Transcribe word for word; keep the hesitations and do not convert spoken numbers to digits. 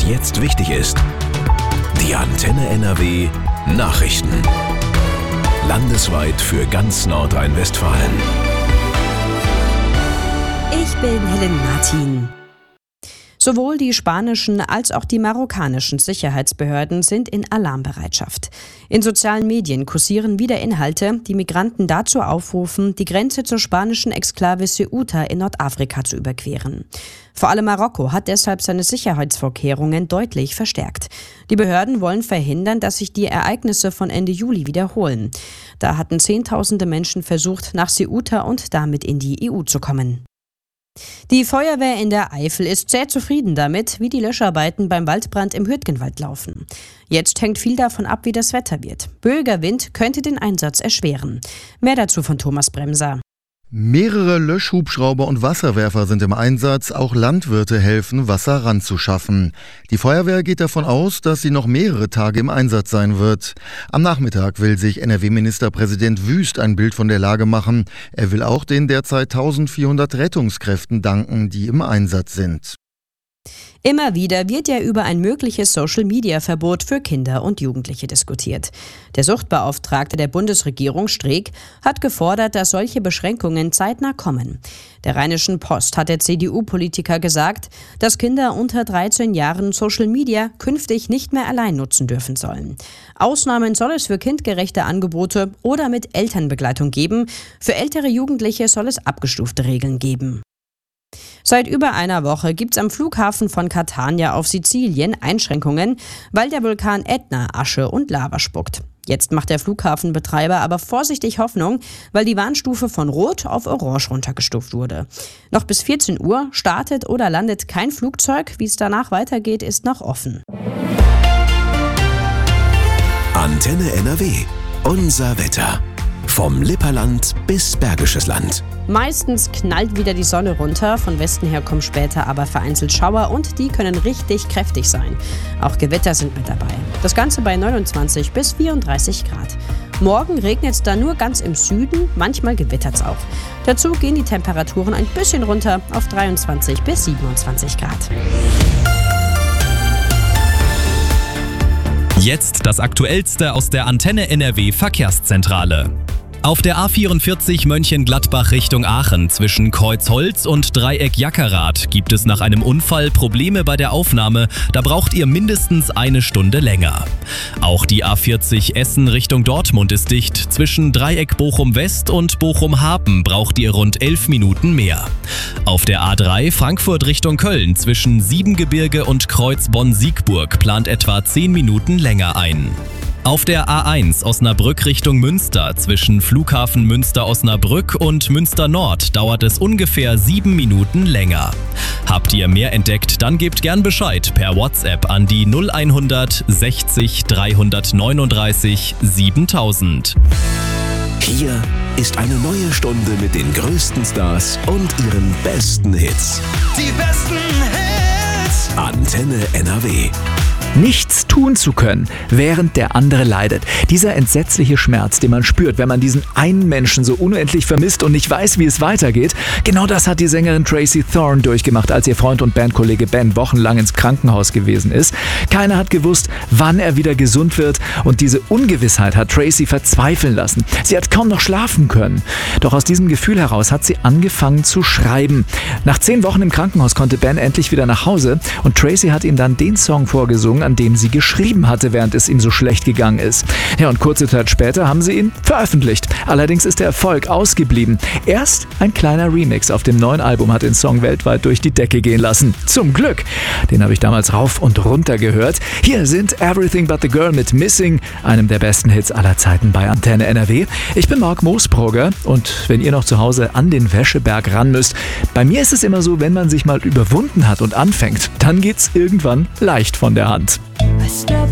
was jetzt wichtig ist. Die Antenne N R W Nachrichten. Landesweit für ganz Nordrhein-Westfalen. Ich bin Helen Martin. Sowohl die spanischen als auch die marokkanischen Sicherheitsbehörden sind in Alarmbereitschaft. In sozialen Medien kursieren wieder Inhalte, die Migranten dazu aufrufen, die Grenze zur spanischen Exklave Ceuta in Nordafrika zu überqueren. Vor allem Marokko hat deshalb seine Sicherheitsvorkehrungen deutlich verstärkt. Die Behörden wollen verhindern, dass sich die Ereignisse von Ende Juli wiederholen. Da hatten Zehntausende Menschen versucht, nach Ceuta und damit in die E U zu kommen. Die Feuerwehr in der Eifel ist sehr zufrieden damit, wie die Löscharbeiten beim Waldbrand im Hürtgenwald laufen. Jetzt hängt viel davon ab, wie das Wetter wird. Böiger Wind könnte den Einsatz erschweren. Mehr dazu von Thomas Bremser. Mehrere Löschhubschrauber und Wasserwerfer sind im Einsatz. Auch Landwirte helfen, Wasser ranzuschaffen. Die Feuerwehr geht davon aus, dass sie noch mehrere Tage im Einsatz sein wird. Am Nachmittag will sich N R W-Ministerpräsident Wüst ein Bild von der Lage machen. Er will auch den derzeit eintausendvierhundert Rettungskräften danken, die im Einsatz sind. Immer wieder wird ja über ein mögliches Social-Media-Verbot für Kinder und Jugendliche diskutiert. Der Suchtbeauftragte der Bundesregierung, Streeck, hat gefordert, dass solche Beschränkungen zeitnah kommen. Der Rheinischen Post hat der C D U-Politiker gesagt, dass Kinder unter dreizehn Jahren Social Media künftig nicht mehr allein nutzen dürfen sollen. Ausnahmen soll es für kindgerechte Angebote oder mit Elternbegleitung geben. Für ältere Jugendliche soll es abgestufte Regeln geben. Seit über einer Woche gibt's am Flughafen von Catania auf Sizilien Einschränkungen, weil der Vulkan Ätna Asche und Lava spuckt. Jetzt macht der Flughafenbetreiber aber vorsichtig Hoffnung, weil die Warnstufe von Rot auf Orange runtergestuft wurde. Noch bis vierzehn Uhr startet oder landet kein Flugzeug. Wie es danach weitergeht, ist noch offen. Antenne N R W. Unser Wetter. Vom Lipperland bis Bergisches Land. Meistens knallt wieder die Sonne runter, von Westen her kommen später aber vereinzelt Schauer und die können richtig kräftig sein. Auch Gewitter sind mit dabei. Das Ganze bei neunundzwanzig bis vierunddreißig Grad. Morgen regnet es dann nur ganz im Süden, manchmal gewittert es auch. Dazu gehen die Temperaturen ein bisschen runter auf dreiundzwanzig bis siebenundzwanzig Grad. Jetzt das Aktuellste aus der Antenne N R W Verkehrszentrale. Auf der A vierundvierzig Mönchengladbach Richtung Aachen zwischen Kreuzholz und Dreieck Jackerath gibt es nach einem Unfall Probleme bei der Aufnahme. Da braucht ihr mindestens eine Stunde länger. Auch die A vierzig Essen Richtung Dortmund ist dicht. Zwischen Dreieck Bochum West und Bochum Hapen braucht ihr rund elf Minuten mehr. Auf der A drei Frankfurt Richtung Köln zwischen Siebengebirge und Kreuz Bonn-Siegburg plant etwa zehn Minuten länger ein. Auf der A eins Osnabrück Richtung Münster zwischen Flughafen Münster-Osnabrück und Münster Nord dauert es ungefähr sieben Minuten länger. Habt ihr mehr entdeckt, dann gebt gern Bescheid per WhatsApp an die null hundert sechzig dreihundertneununddreißig siebentausend. Hier ist eine neue Stunde mit den größten Stars und ihren besten Hits. Die besten Hits! Antenne N R W. Nichts tun zu können, während der andere leidet. Dieser entsetzliche Schmerz, den man spürt, wenn man diesen einen Menschen so unendlich vermisst und nicht weiß, wie es weitergeht, genau das hat die Sängerin Tracy Thorn durchgemacht, als ihr Freund und Bandkollege Ben wochenlang ins Krankenhaus gewesen ist. Keiner hat gewusst, wann er wieder gesund wird und diese Ungewissheit hat Tracy verzweifeln lassen. Sie hat kaum noch schlafen können. Doch aus diesem Gefühl heraus hat sie angefangen zu schreiben. Nach zehn Wochen im Krankenhaus konnte Ben endlich wieder nach Hause und Tracy hat ihm dann den Song vorgesungen, an dem sie geschrieben hatte, während es ihm so schlecht gegangen ist. Ja, und kurze Zeit später haben sie ihn veröffentlicht. Allerdings ist der Erfolg ausgeblieben. Erst ein kleiner Remix auf dem neuen Album hat den Song weltweit durch die Decke gehen lassen. Zum Glück! Den habe ich damals rauf und runter gehört. Hier sind Everything But The Girl mit Missing, einem der besten Hits aller Zeiten bei Antenne N R W. Ich bin Marc Moosbrugger und wenn ihr noch zu Hause an den Wäscheberg ran müsst, bei mir ist es immer so, wenn man sich mal überwunden hat und anfängt, dann geht's irgendwann leicht von der Hand. I